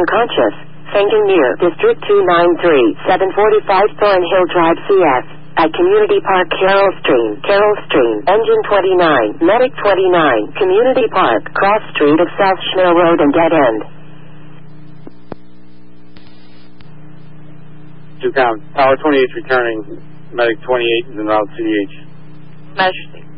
unconscious. Fainting near District 293, 745 Thornhill Drive, CS. At Community Park, Carroll Stream, Engine 29, Medic 29, Community Park, Cross Street of South Schnell Road and Dead End. 2 count. Tower 28 returning. Medic 28 is en route CDH. Measure